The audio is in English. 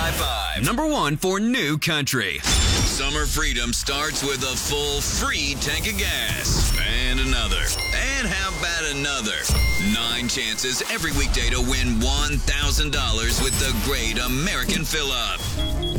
High Five. Number 1 for New Country. Summer freedom starts with a full free tank of gas. And another. And how about another? 9 chances every weekday to win $1,000 with the Great American Fill-Up.